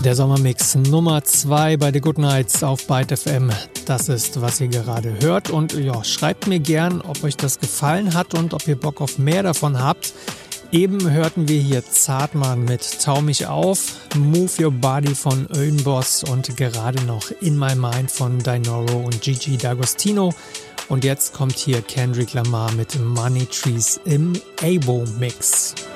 Der Sommermix Nummer 2 bei The Good Nights auf Byte FM. Das ist, was ihr gerade hört. Und ja, schreibt mir gern, ob euch das gefallen hat und ob ihr Bock auf mehr davon habt. Eben hörten wir hier Zartmann mit Tau mich auf, Move Your Body von Öhnboss und gerade noch In My Mind von Dinoro und Gigi D'Agostino. Und jetzt kommt hier Kendrick Lamar mit Money Trees im Abo Mix.